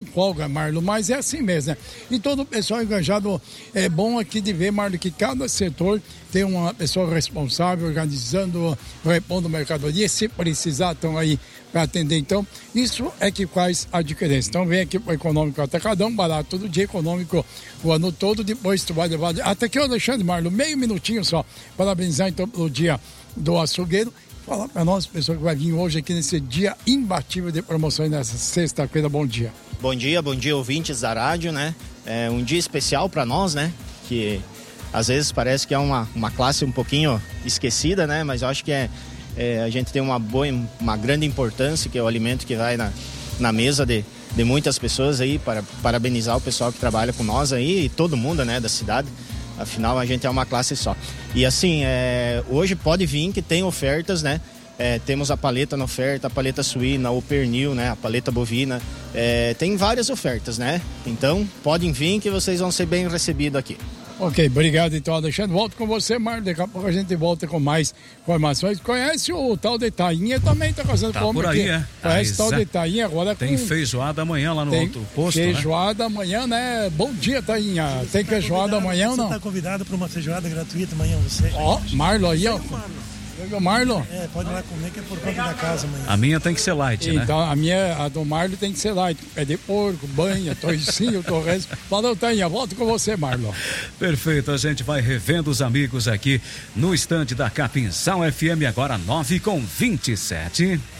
folga, Marlon, mas é assim mesmo, né? E todo o pessoal engajado, é bom aqui de ver, Marlon, que cada setor tem uma pessoa responsável, organizando, repondo mercadoria, se precisar, estão aí para atender. Então, isso é que faz a diferença. Então, vem aqui para o Econômico Atacadão, barato, todo dia econômico, o ano todo, depois tu vai levar... Até aqui, Alexandre, Marlon, meio minutinho só, parabenizar então pelo dia do açougueiro. Fala para nós, pessoal que vai vir hoje aqui nesse dia imbatível de promoções nessa sexta-feira. Bom dia. Bom dia, ouvintes da rádio, né? É um dia especial para nós, né? Que às vezes parece que é uma classe um pouquinho esquecida, né? Mas eu acho que a gente tem uma grande importância, que é o alimento que vai na mesa de muitas pessoas aí, para parabenizar o pessoal que trabalha com nós aí e todo mundo, né, da cidade. Afinal, a gente é uma classe só. E assim, hoje pode vir que tem ofertas, né? Temos a paleta na oferta, a paleta suína, o pernil, né? A paleta bovina. Tem várias ofertas, né? Então, podem vir que vocês vão ser bem recebidos aqui. Ok, obrigado então, Alexandre. Volto com você, Marlon. Daqui a pouco a gente volta com mais informações. Conhece o tal de Tainha? Também está fazendo compra por aí, aqui. Conhece o tal de Tainha agora? Tem feijoada amanhã lá no outro posto, feijoada amanhã, né? Bom dia, Tainha. Tem feijoada amanhã ou não? Você está convidado para uma feijoada gratuita amanhã, você. Ó, Marlon aí, ó. Marlon? Pode ir lá comer que é por conta da casa amanhã. A minha tem que ser light, né? Então, a do Marlon tem que ser light. É de porco, banha, toicinho, torresmo. Falou, Tainha, volto com você, Marlon. Perfeito, a gente vai revendo os amigos aqui no estande da Capinzal FM, agora 9:27.